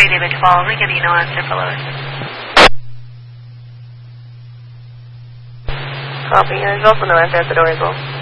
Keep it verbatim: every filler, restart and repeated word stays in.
Bay Damage following, any no answer for Lois. Copy, and there's also no answer at the door as well.